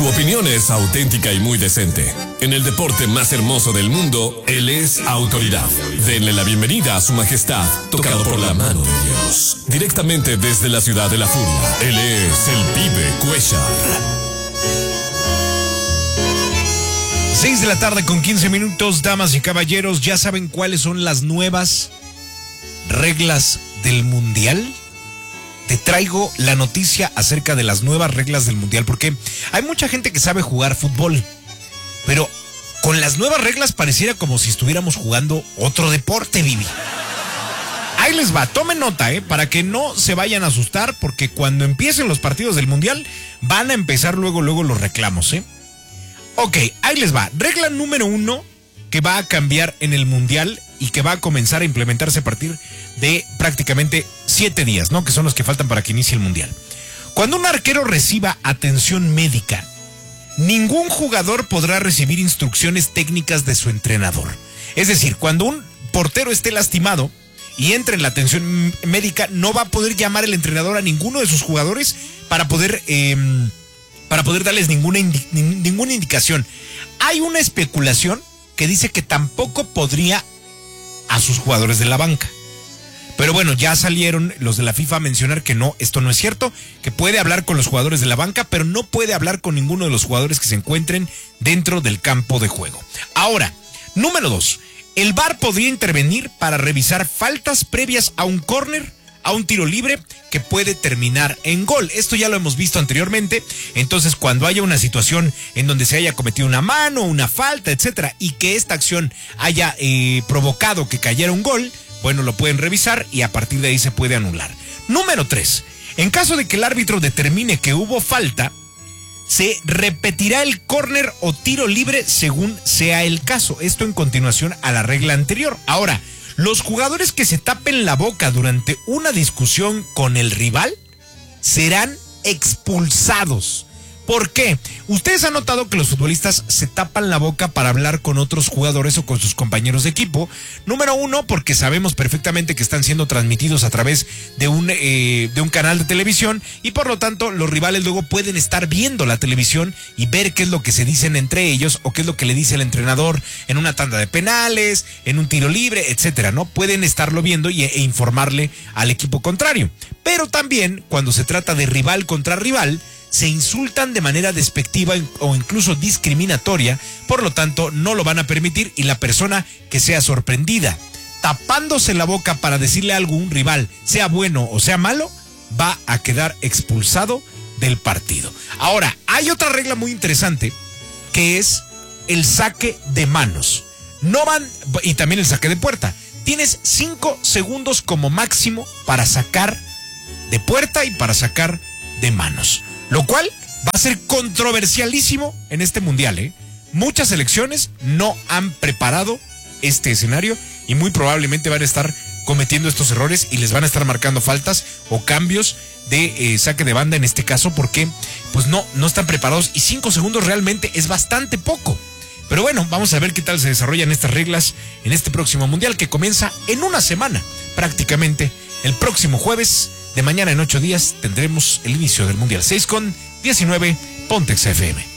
Su opinión es auténtica y muy decente. En el deporte más hermoso del mundo, él es autoridad. Denle la bienvenida a su majestad, tocado por la mano de Dios. Directamente desde la ciudad de la furia, él es el Pibe Cuellar. 6 de la tarde con 15 minutos, damas y caballeros, ¿ya saben cuáles son las nuevas reglas del Mundial? Te traigo la noticia acerca de las nuevas reglas del Mundial, porque hay mucha gente que sabe jugar fútbol, pero con las nuevas reglas pareciera como si estuviéramos jugando otro deporte, Vivi. Ahí les va, tomen nota, para que no se vayan a asustar, porque cuando empiecen los partidos del Mundial van a empezar luego los reclamos, Ok, ahí les va. Regla número 1 que va a cambiar en el Mundial y que va a comenzar a implementarse a partir de prácticamente 7 días, ¿no? Que son los que faltan para que inicie el Mundial. Cuando un arquero reciba atención médica, ningún jugador podrá recibir instrucciones técnicas de su entrenador. Es decir, cuando un portero esté lastimado y entre en la atención médica, no va a poder llamar el entrenador a ninguno de sus jugadores para poder darles ninguna indicación. Hay una especulación que dice que tampoco podría a sus jugadores de la banca. Pero bueno, ya salieron los de la FIFA a mencionar que no, esto no es cierto, que puede hablar con los jugadores de la banca, pero no puede hablar con ninguno de los jugadores que se encuentren dentro del campo de juego. Ahora, número 2, el VAR podría intervenir para revisar faltas previas a un córner, a un tiro libre que puede terminar en gol. Esto ya lo hemos visto anteriormente. Entonces, cuando haya una situación en donde se haya cometido una mano, una falta, etcétera, y que esta acción haya provocado que cayera un gol, bueno, lo pueden revisar y a partir de ahí se puede anular. Número 3. En caso de que el árbitro determine que hubo falta, se repetirá el córner o tiro libre según sea el caso. Esto en continuación a la regla anterior. Ahora, los jugadores que se tapen la boca durante una discusión con el rival serán expulsados. ¿Por qué? Ustedes han notado que los futbolistas se tapan la boca para hablar con otros jugadores o con sus compañeros de equipo. Número 1, porque sabemos perfectamente que están siendo transmitidos a través de un canal de televisión y por lo tanto los rivales luego pueden estar viendo la televisión y ver qué es lo que se dicen entre ellos o qué es lo que le dice el entrenador en una tanda de penales, en un tiro libre, etcétera, ¿no? Pueden estarlo viendo e informarle al equipo contrario. Pero también cuando se trata de rival contra rival, se insultan de manera despectiva o incluso discriminatoria, por lo tanto no lo van a permitir y la persona que sea sorprendida tapándose la boca para decirle algo a un rival, sea bueno o sea malo, va a quedar expulsado del partido. Ahora, hay otra regla muy interesante que es el saque de manos. Y también el saque de puerta. Tienes 5 segundos como máximo para sacar de puerta y para sacar de manos. Lo cual va a ser controversialísimo en este mundial, Muchas selecciones no han preparado este escenario y muy probablemente van a estar cometiendo estos errores y les van a estar marcando faltas o cambios de saque de banda en este caso porque pues no están preparados y 5 segundos realmente es bastante poco. Pero bueno, vamos a ver qué tal se desarrollan estas reglas en este próximo mundial que comienza en una semana prácticamente. El próximo jueves, de mañana en 8 días, tendremos el inicio del mundial. 6:19, Pontex FM.